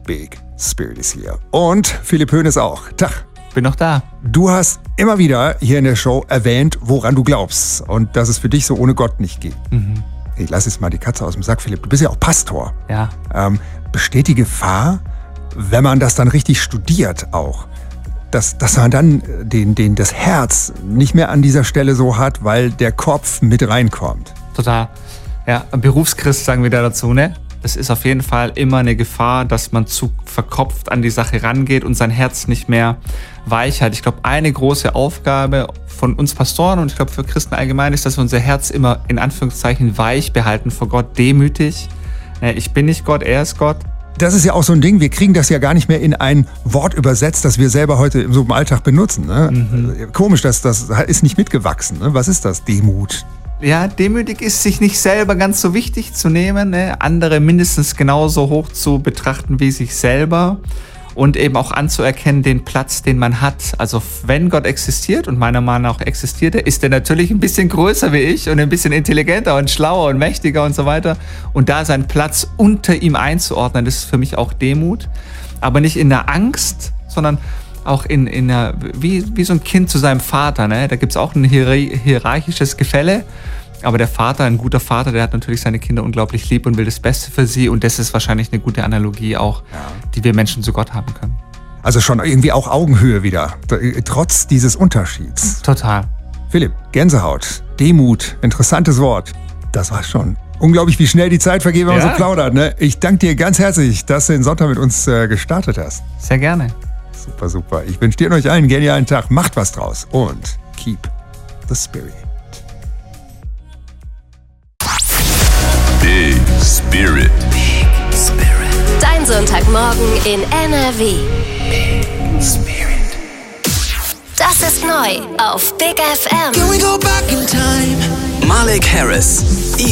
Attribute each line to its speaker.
Speaker 1: Big Spirit is here. Und Philipp Hoeneß auch. Tag.
Speaker 2: Bin noch da.
Speaker 1: Du hast immer wieder hier in der Show erwähnt, woran du glaubst und dass es für dich so ohne Gott nicht geht. Ich lass jetzt mal die Katze aus dem Sack, Philipp. Du bist ja auch Pastor.
Speaker 2: Ja.
Speaker 1: Besteht die Gefahr, wenn man das dann richtig studiert auch, dass man dann das Herz nicht mehr an dieser Stelle so hat, weil der Kopf mit reinkommt?
Speaker 2: Total. Ja, Berufschrist sagen wir da dazu, ne? Es ist auf jeden Fall immer eine Gefahr, dass man zu verkopft an die Sache rangeht und sein Herz nicht mehr weich hat. Ich glaube, eine große Aufgabe von uns Pastoren und ich glaube für Christen allgemein ist, dass wir unser Herz immer in Anführungszeichen weich behalten vor Gott, demütig. Ich bin nicht Gott, er ist Gott.
Speaker 1: Das ist ja auch so ein Ding, wir kriegen das ja gar nicht mehr in ein Wort übersetzt, das wir selber heute so im Alltag benutzen. Ne? Komisch, das ist nicht mitgewachsen. Ne? Was ist das? Demut.
Speaker 2: Ja, demütig ist, sich nicht selber ganz so wichtig zu nehmen, ne? Andere mindestens genauso hoch zu betrachten wie sich selber und eben auch anzuerkennen den Platz, den man hat. Also wenn Gott existiert und meiner Meinung nach existiert er, ist er natürlich ein bisschen größer wie ich und ein bisschen intelligenter und schlauer und mächtiger und so weiter. Und da seinen Platz unter ihm einzuordnen, das ist für mich auch Demut. Aber nicht in der Angst, sondern auch in einer, wie so ein Kind zu seinem Vater. Ne? Da gibt es auch ein hierarchisches Gefälle. Aber der Vater, ein guter Vater, der hat natürlich seine Kinder unglaublich lieb und will das Beste für sie. Und das ist wahrscheinlich eine gute Analogie auch, die wir Menschen zu Gott haben können.
Speaker 1: Also schon irgendwie auch Augenhöhe wieder, trotz dieses Unterschieds.
Speaker 2: Total.
Speaker 1: Philipp, Gänsehaut, Demut, interessantes Wort. Das war's schon. Unglaublich, wie schnell die Zeit vergeht, wenn man so plaudert. Ne? Ich danke dir ganz herzlich, dass du den Sonntag mit uns gestartet hast.
Speaker 2: Sehr gerne.
Speaker 1: Super, super. Ich wünsche dir und euch einen genialen Tag. Macht was draus und keep the spirit.
Speaker 3: Big Spirit.
Speaker 4: Big Spirit. Dein Sonntagmorgen in NRW.
Speaker 3: Big Spirit.
Speaker 4: Das ist neu auf Big FM.
Speaker 5: Can we go back in time?
Speaker 3: Malik Harris.